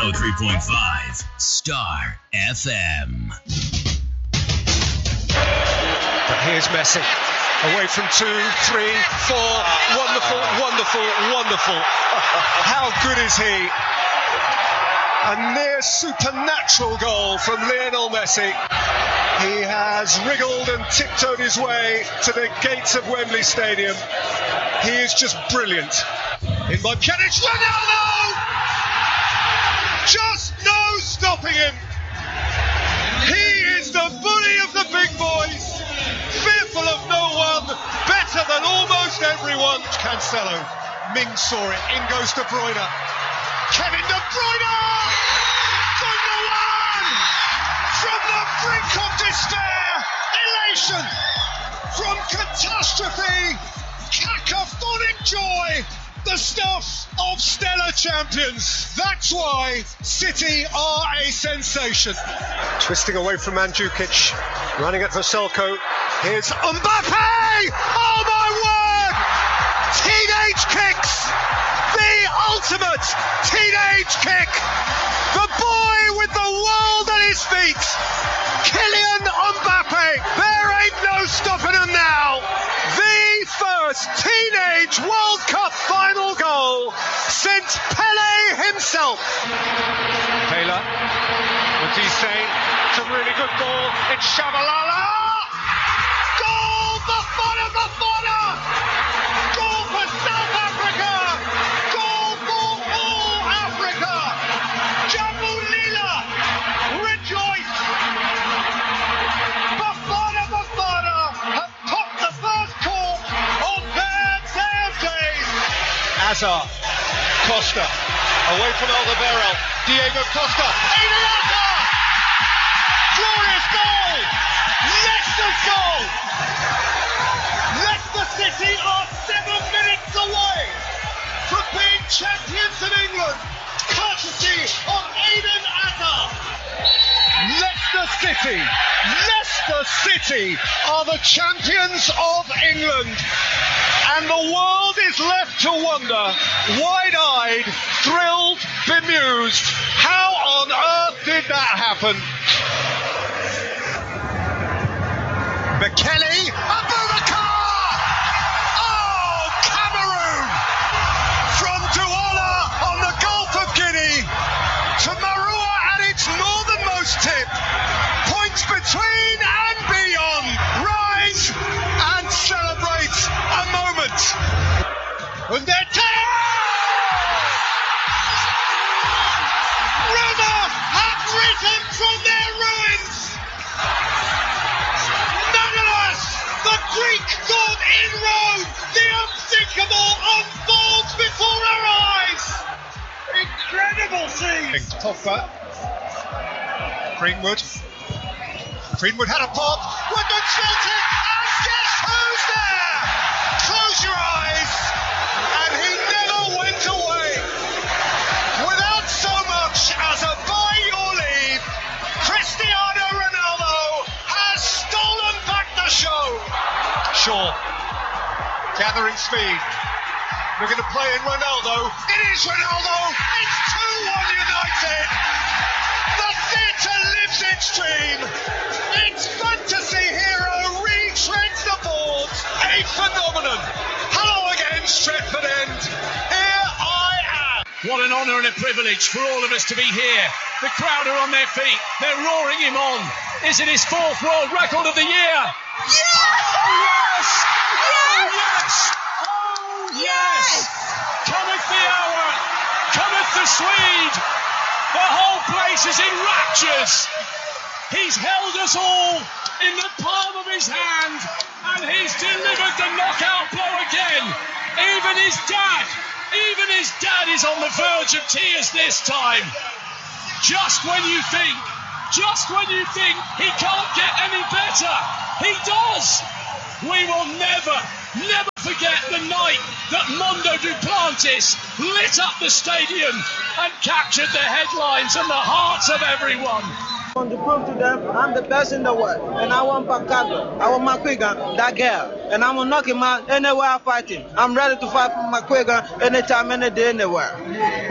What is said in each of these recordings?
103.5 Star FM. But here's Messi. Away from 2, 3, 4. Wonderful, wonderful, wonderful. How good is he? A near supernatural goal from Lionel Messi. He has wriggled and tiptoed his way to the gates of Wembley Stadium. He is just brilliant. In by Pjanic, Ronaldo! Just no stopping him. He is the bully of the big boys. Fearful of no one, better than almost everyone. Cancelo, Ming saw it, in goes De Bruyne. Kevin De Bruyne! From the one! From the brink of despair, elation! From catastrophe, cacophonic joy! The stuff of stellar champions. That's why City are a sensation. Twisting away from Mandzukic, running it for Selko. Here's Mbappe! Oh my word! Teenage kicks! The ultimate teenage kick! The boy with the world at his feet! Kylian Mbappe! There ain't no stopping him now! The first teenage World Cup final goal since Pele himself. Taylor, what's he say? It's a really good goal. It's Shabalala! Goal! Bafana! Goal for South Africa! Goal for all Africa! Jabulila! Rejoice! Bafana have topped the first court on their day of days. Hazard, Costa, away from Alderweireld, Diego Costa, Iniesta! Glorious goal! Leicester's goal! Leicester City are 7 minutes away from being champions of England, courtesy of Eden Hazard. Leicester City are the champions of England. And the world is left to wonder, wide-eyed, thrilled, bemused, how on earth did that happen? Bekele, Abubakar! Oh, Cameroon! From Douala on the Gulf of Guinea to Marua at its northernmost tip. Points between and beyond. Rise and celebrate a moment. And they're 10! Roma have risen from their ruins. Nonetheless, the Greek god in Rome, the unthinkable unfolds before our eyes. Incredible scene. Pogba. Greenwood had a pop. Woodman felt it. And guess who's there? Close your eyes. And he never went away. Without so much as a by your leave, Cristiano Ronaldo has stolen back the show. Shaw, gathering speed. Looking to play in Ronaldo. It is Ronaldo. It's 2-1 United. The theatre lives its dream. Its fantasy hero retreads the boards. A phenomenon. Hello again, Stretford End. Here I am. What an honour and a privilege for all of us to be here. The crowd are on their feet. They're roaring him on. Is it his 4th world record of the year? Yes! Oh, yes! Yes! Oh, yes! Cometh the hour. Cometh the Swede. The whole place is in raptures. He's held us all in the palm of his hand, and he's delivered the knockout blow again. Even his dad is on the verge of tears this time. Just when you think he can't get any better, he does. We will never forget the night that Mondo Duplantis lit up the stadium and captured the headlines and the hearts of everyone. I want to prove to them I'm the best in the world, and I want Bacado, I want McQuiggan, that girl, and I'm gonna knock him out anywhere I'm fighting. I'm ready to fight for McQuiggan anytime, any day, anywhere. Well,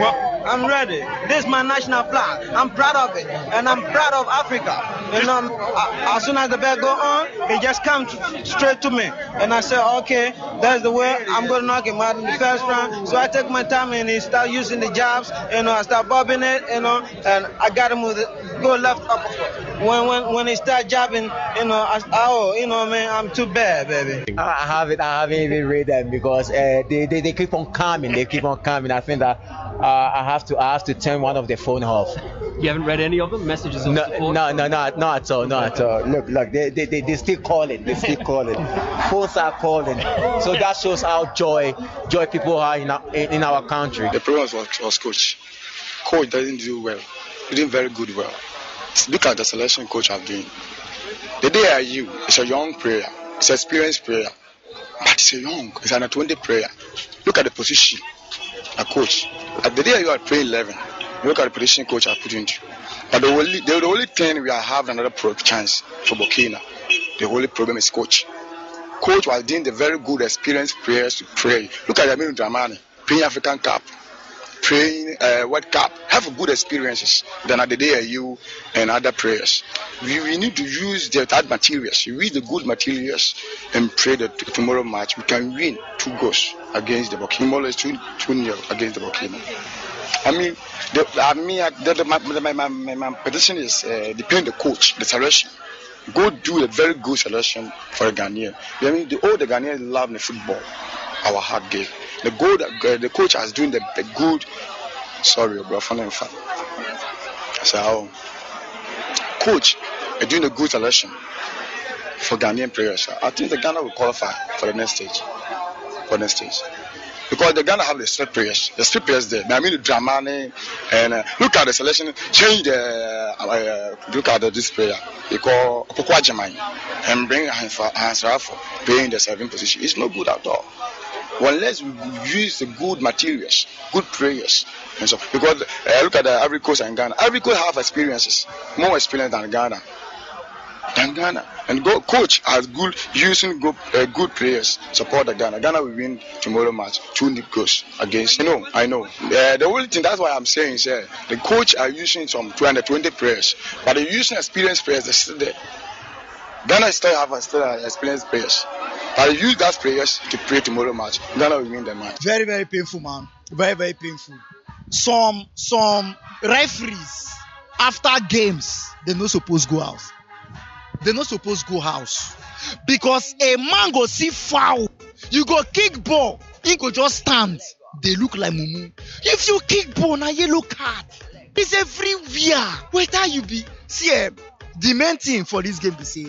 I'm ready. This is my national flag. I'm proud of it, and I'm proud of Africa. As soon as the bell go on, it just comes straight to me, and I say, okay, that's the way. I'm gonna knock him out in the first round. So I take my time and he start using the jabs. I start bobbing it, and I got him with it. Go left uppercut. When he start jabbing, man, I'm too bad, baby. I haven't even read them because they keep on coming. They keep on coming. I think that I have to turn one of the phone off. You haven't read any of them? Messages of support? No, not at all. Look, they still calling. They still calling. Phones are calling. So that shows how joy people are in our country. The problem was coach. Coach doesn't do well. He did very good well. Look at the selection coach have doing. The day are you. It's a young player. It's an experienced player. But it's it's an 20 player. Look at the position. A coach. At the day you are playing 11. Look at the position coach I put into. But the only thing we have another chance for Burkina. The only problem is coach. Coach was doing the very good experienced players to play. Look at Aminu Dramani playing African Cup, playing World Cup. Have good experiences than at the day you and other players. We need to use the third materials. You use the good materials and play the tomorrow match. We can win 2 goals against the Burkina. More or less 2-0 against the Burkina. My petition is depend the coach, the selection. Go do a very good selection for a Ghanaian. All the Ghanaians love the football, our hard game. The coach has doing the good. Sorry, bro. So, coach is doing a good selection for Ghanaian players. I think the Ghana will qualify for the next stage. Because the Ghana have the street players. The street players there. I mean, Dramani and look at the selection. Change the look at this player. They call Opokwa Jamai and bring Hans Raffo playing the 7th position. It's not good at all. Unless we use the good materials, good players, and so because look at the Ivory Coast and Ghana. Ivory Coast have experiences, more experience than Ghana. And coach has good using good players support the Ghana. Ghana will win tomorrow match 2 goals against. I know. The only thing that's why I'm saying is the coach are using some 220 players, but they're using experienced players. They're still there. Ghana still have experienced players. But they use those players to play tomorrow match. Ghana will win the match. Very, very painful, man. Very, very painful. Some referees after games they not supposed to go out. They not supposed to go house because a man go see foul. You go kick ball, he go just stand. They look like mumu. If you kick ball, na yellow card. It's everywhere. Whether you be see the main thing for this game be say.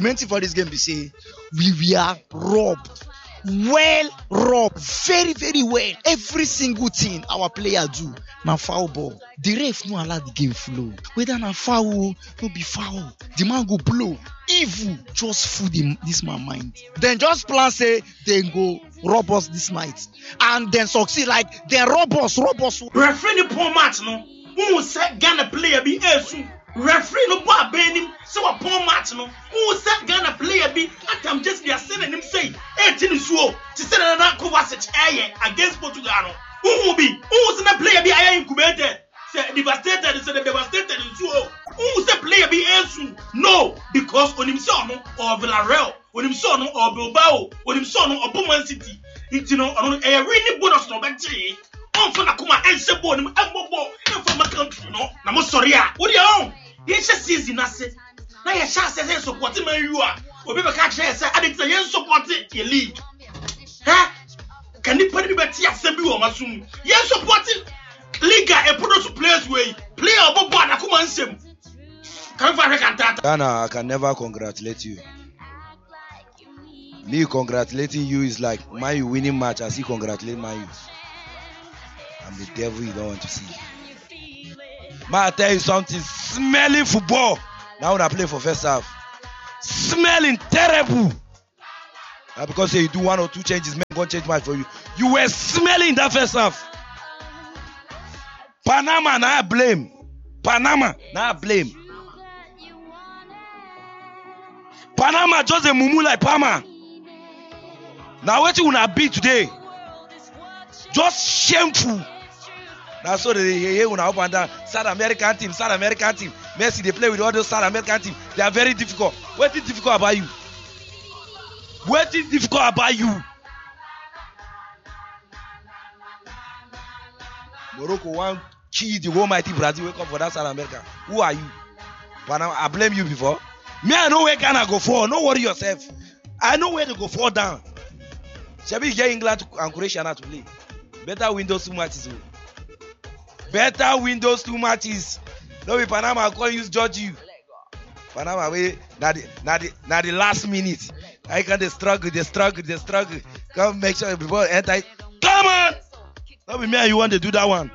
We are robbed. Well robbed. Very, very well. Every single thing our player do. Na foul ball. The ref no allow the game flow. Whether na foul, no be foul. The man go blow. Evil just fool this man mind. Then just plan say they go rob us this night. And then succeed like they rob us. Referee the poor match no. Who said Ghana player be esu? Referee no boy benim so a poor match no. Who said Ghana player be atam just be saying him say 18 suo to say na Kovacic against Portugal no. Who say na player be incubated say devastated suo. Who say player be esu? No, because onimso no or Villarreal, onimso no or Bilbao, onimso no or Man City. It's no really bonus no betty. On for Nakuma and Sebo and Mbobo from my country, no. Namo sorry, what do you own? Yes, season, I said. Now, your chance is supporting me. You are. Or people catch us, I didn't say, support your league. Huh? Can you put me back to Sebu or Masum? Yes, supporting Liga and produce players way. Play about Nakuma and Sim. Ghana, I can never congratulate you. Me congratulating you is like my winning match. I see congratulate my youth. I'm the devil you don't want to see. But I tell you something, smelling football. Now when I play for first half, smelling terrible. Because you do 1 or 2 changes, men gonna change match for you. You were smelling that first half. Panama, now I blame. Panama just a mumu like Palmer. Now what you wanna be today? Just shameful. That's so they hear when up and down. South American team. Messi, they play with all those South American team. They are very difficult. What is difficult about you? What is difficult about you? Morocco want kill the whole mighty Brazil. Wake up for that South America. Who are you? Panama, I blame you before. Me, I know where Ghana go for. Don't worry yourself. I know where to go fall down. Shall we get England and Croatia now to play? Better win those 2 matches. Better win those 2 matches. No be Panama call use judge you. Panama way now the last minute. I can they struggle. Come make sure before enter. Come on! Don't be me and you want to do that one.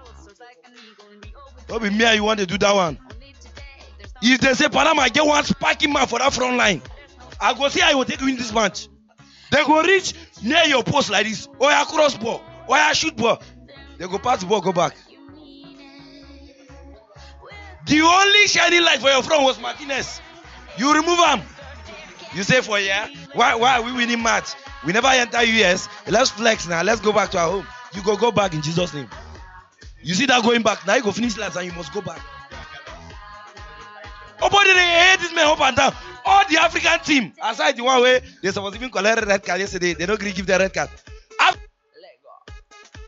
If they say Panama get one sparking man for that front line, I go see I will take win this match. They go reach near your post like this. Or ya cross ball. Or ya shoot ball. They go pass the ball, go back. The only shining light for your front was Martinez. You remove him. You say for why are we winning match? We never enter US. Let's flex now. Let's go back to our home. You go back in Jesus' name. You see that going back. Now you go finish last and you must go back. Nobody they hate this man up and down. All the African team, aside the one where they supposed to even collect a red card yesterday, they don't give the red card.